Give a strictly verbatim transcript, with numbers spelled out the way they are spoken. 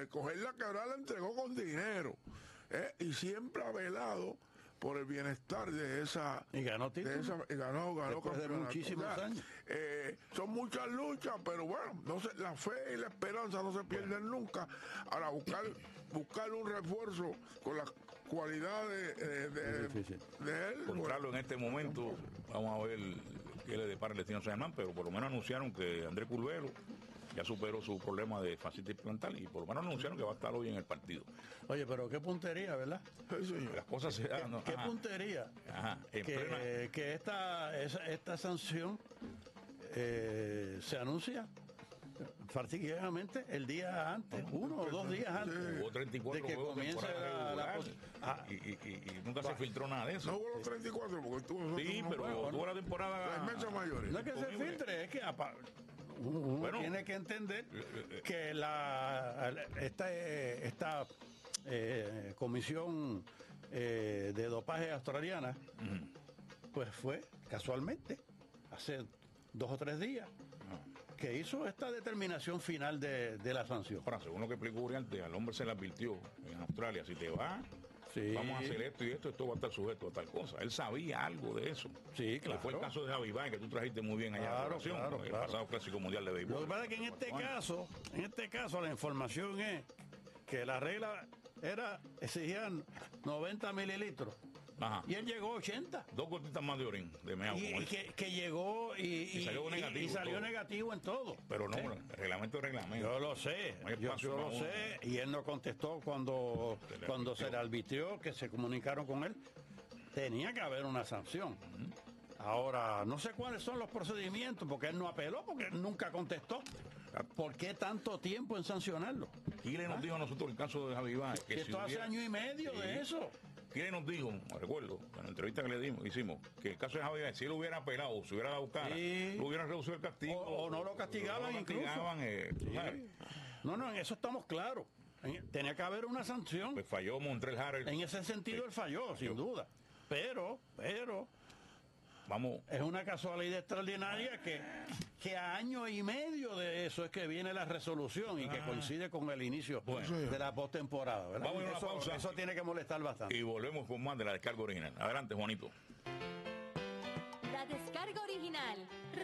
recogerla que ahora la entregó con dinero, ¿eh? Y siempre ha velado por el bienestar de esa... Y ganó título. De esa, y ganó, ganó Después de muchísimos o sea, años. Eh, son muchas luchas, pero bueno, no se, la fe y la esperanza no se pierden nunca. Ahora, buscar, buscar un refuerzo con las cualidades de, de, de, de él. Encontrarlo en este momento, vamos a ver qué le depara el destino a San Germán, pero por lo menos anunciaron que Andrés Curvelo ya superó su problema de fascitis plantar y por lo menos anunciaron que va a estar hoy en el partido. Oye, pero qué puntería, ¿verdad? Sí, las cosas se dan. ¿No? Qué Ajá. puntería. Ajá. En que, plena... que esta, esa, esta sanción eh, se anuncia prácticamente el día antes, uno o dos días antes. Sí. Hubo treinta y cuatro de que comience la, la ah, y, y, y, y nunca va. se filtró nada de eso. No hubo los treinta y cuatro porque estuvo. Sí, pero juegos, tuvo la temporada. Las inmensas mayores. No es que se filtre, es que uno bueno, tiene que entender que la esta esta eh, comisión eh, de dopaje australiana uh-huh. pues fue casualmente hace dos o tres días uh-huh. que hizo esta determinación final de, de la sanción. Ahora, según lo que explicó Uriarte, al hombre se le advirtió en Australia, si te vas, sí. vamos a hacer esto y esto, esto va a estar sujeto a tal cosa. Él sabía algo de eso. Sí, claro. Que fue el caso de Javi Baez, que tú trajiste muy bien allá claro, en la oración, claro, el claro. pasado Clásico Mundial de Béisbol. Lo que pasa es que en este bueno. caso, en este caso la información es que la regla era, exigían noventa mililitros. Ajá. Y él llegó a ochenta. Dos gotitas más de orín, de meao. Y, y que, que llegó y, y, y salió, y, negativo, y salió negativo en todo. Pero no, ¿sí? el reglamento es reglamento. Yo lo sé, no yo lo sé. Y él no contestó cuando, se cuando se le arbitrió, que se comunicaron con él. Tenía que haber una sanción. Uh-huh. Ahora, no sé cuáles son los procedimientos, porque él no apeló, porque él nunca contestó. ¿Por qué tanto tiempo en sancionarlo? Y le nos ¿Ah? dijo a nosotros el caso de Javi Baez. Que, que si esto hubiera... hace año y medio sí. de eso. ¿Quién nos dijo, me recuerdo, en la entrevista que le dimos, hicimos, que el caso de Javier, si él hubiera apelado o si hubiera dado cara, sí. lo hubieran reducido el castigo. O, o no lo castigaban, no lo castigaban eh, sí. No, no, en eso estamos claros. Tenía que haber una sanción. Pues falló Montrell Harrell. En ese sentido sí. él falló, falló, sin duda. Pero, pero... Vamos. Es una casualidad extraordinaria que, que a año y medio de eso es que viene la resolución y que coincide con el inicio bueno. de la postemporada. Vamos a una eso, pausa. Eso tiene que molestar bastante. Y volvemos con más de la descarga original. Adelante, Juanito. La descarga original.